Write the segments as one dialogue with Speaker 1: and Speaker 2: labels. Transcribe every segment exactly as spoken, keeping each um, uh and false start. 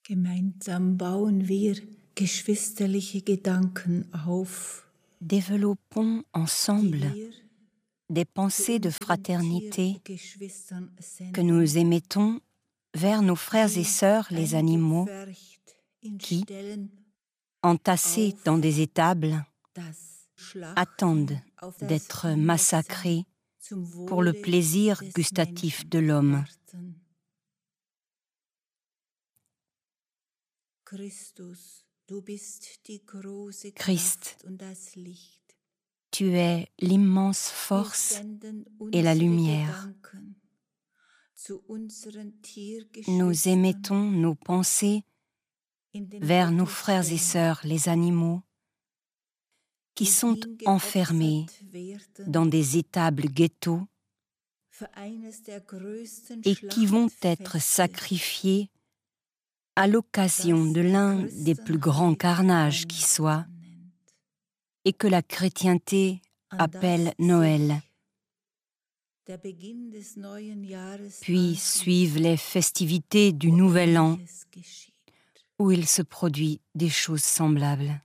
Speaker 1: Gemeinsam bauen wir geschwisterliche Gedanken auf.
Speaker 2: Développons ensemble des pensées de fraternité que nous émettons vers nos frères et sœurs les animaux qui, entassés dans des étables, attendent d'être massacrés pour le plaisir gustatif de l'homme. Christ, tu es l'immense force et la lumière. Nous émettons nos pensées vers nos frères et sœurs les animaux qui sont enfermés dans des étables ghettos et qui vont être sacrifiés à l'occasion de l'un des plus grands carnages qui soit et que la chrétienté appelle Noël. Puis suivent les festivités du Nouvel An où il se produit des choses semblables.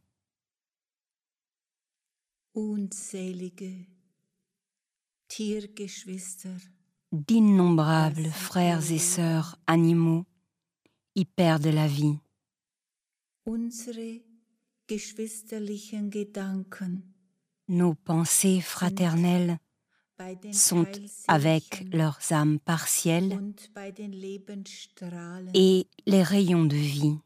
Speaker 2: D'innombrables frères et sœurs animaux y perdent la vie. Nos pensées fraternelles sont avec leurs âmes partielles et les rayons de vie.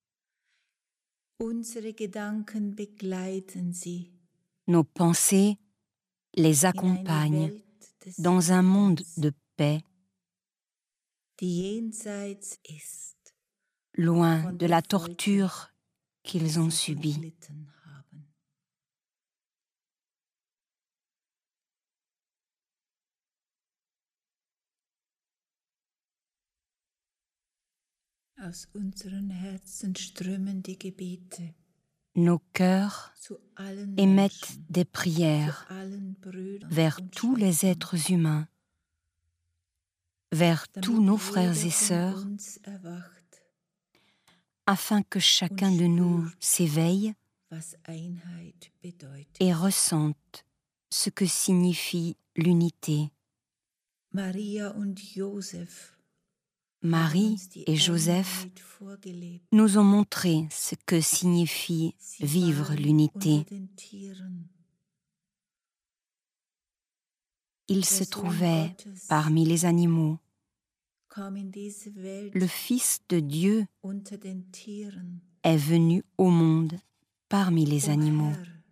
Speaker 2: Nos pensées les accompagnent dans un monde de paix, loin de la torture qu'ils ont subie.
Speaker 1: Aus unseren Herzen strömen die Gebete.
Speaker 2: Nos cœurs émettent des prières vers tous les êtres humains, vers tous nos frères et sœurs, afin que chacun de nous s'éveille et ressente ce que signifie l'unité. Marie et Joseph nous ont montré ce que signifie vivre l'unité. Ils se trouvaient parmi les animaux. Le Fils de Dieu est venu au monde parmi les animaux.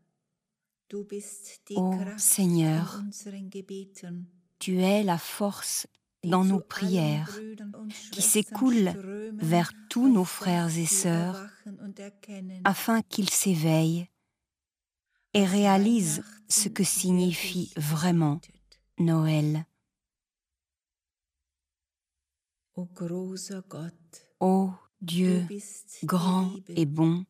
Speaker 2: Ô Seigneur, tu es la force dans nos prières, qui s'écoulent vers tous nos frères et sœurs, afin qu'ils s'éveillent et réalisent ce que signifie vraiment Noël. Ô Dieu grand et bon,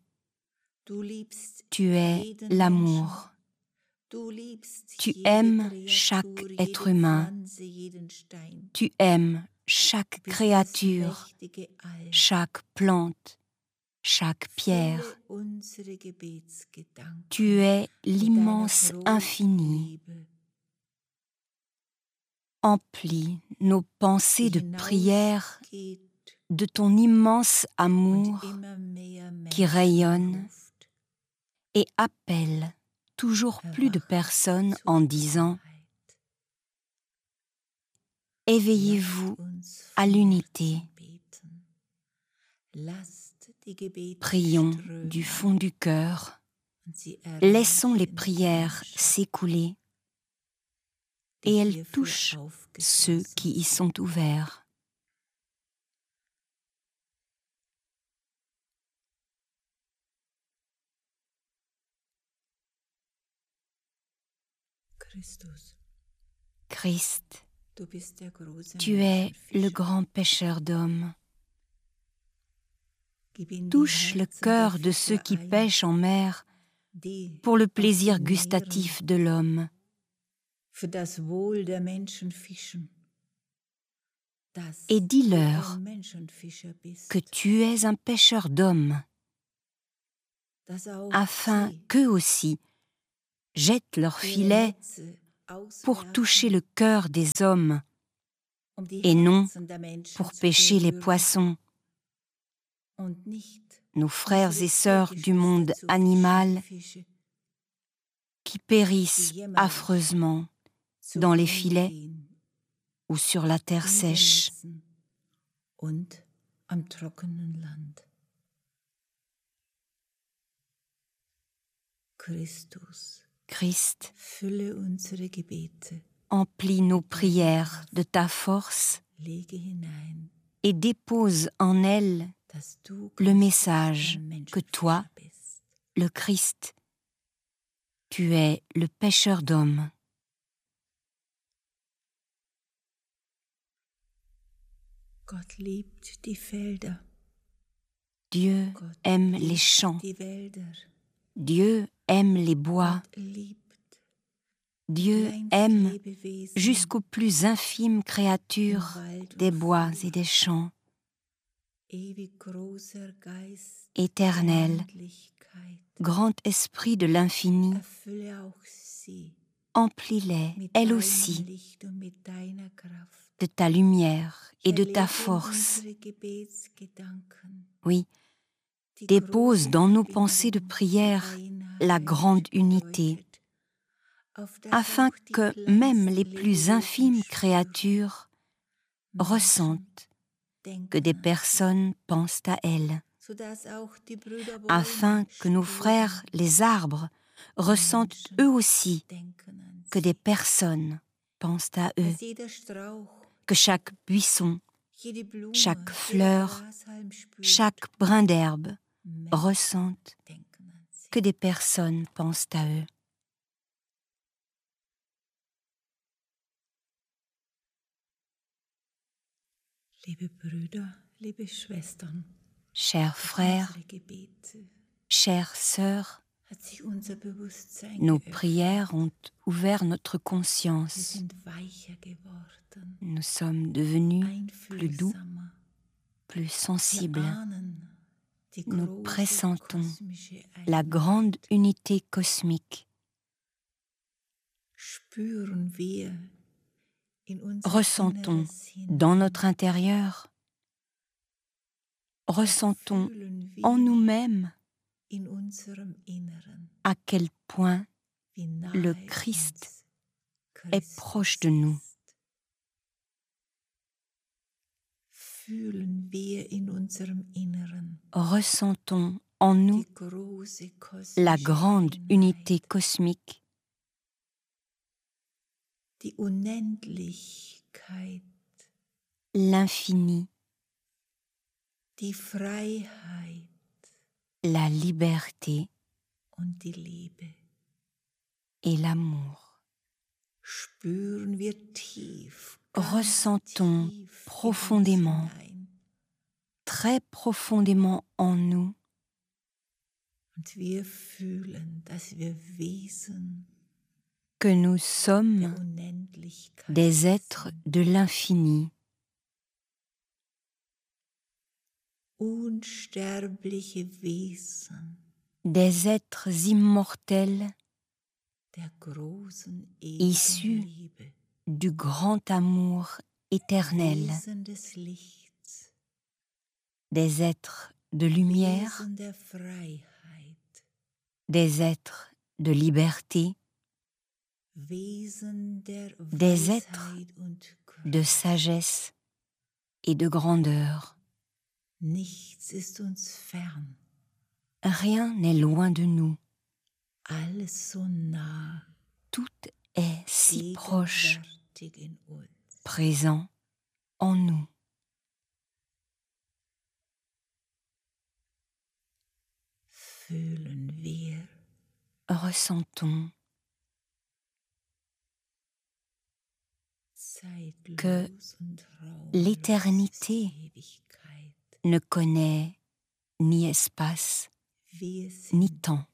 Speaker 2: tu es l'amour. Tu aimes chaque être humain, tu aimes chaque créature, chaque plante, chaque pierre. Tu es l'immense infini. Emplis nos pensées de prière de ton immense amour qui rayonne et appelle toujours plus de personnes en disant « Éveillez-vous à l'unité ». Prions du fond du cœur, laissons les prières s'écouler et elles touchent ceux qui y sont ouverts. Christ, tu es le grand pécheur d'hommes. Touche le cœur de ceux qui pêchent en mer pour le plaisir gustatif de l'homme. et dis-leur que tu es un pêcheur d'hommes, afin qu'eux aussi jettent leurs filets pour toucher le cœur des hommes et non pour pêcher les poissons. Nos frères et sœurs du monde animal qui périssent affreusement dans les filets ou sur la terre sèche. Christ, emplis nos prières de ta force et dépose en elles le message que toi, le Christ, tu es le pêcheur d'hommes. Dieu aime les champs. Dieu aime les bois. Dieu aime jusqu'aux plus infimes créatures des bois et des champs. Éternel, grand esprit de l'infini, emplis-les, elles aussi, de ta lumière et de ta force. Oui, dépose dans nos pensées de prière la grande unité, afin que même les plus infimes créatures ressentent que des personnes pensent à elles, afin que nos frères les arbres ressentent eux aussi que des personnes pensent à eux, que chaque buisson, chaque fleur, chaque brin d'herbe ressentent que des personnes pensent à eux. Chers frères, chères sœurs, nos prières ont ouvert notre conscience. Nous sommes devenus plus doux, plus sensibles. Nous pressentons la grande unité cosmique. Ressentons dans notre intérieur, ressentons en nous-mêmes à quel point le Christ est proche de nous. Ressentons en nous la grande unité cosmique, l'infini, la liberté et l'amour. Ressentons profondément, très profondément en nous, que nous sommes des êtres de l'infini, des êtres immortels issus du grand amour éternel, des êtres de lumière, des êtres de liberté, des êtres de sagesse et de grandeur. Rien n'est loin de nous. Tout est si proche, présent en nous. Ressentons que l'éternité ne connaît ni espace, ni temps.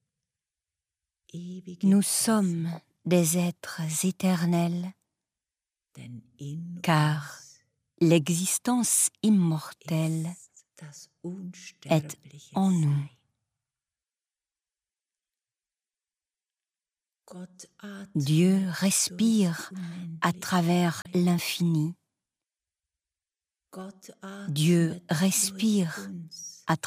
Speaker 2: Nous sommes des êtres éternels, car l'existence immortelle est en nous. Dieu respire à travers l'infini. Dieu respire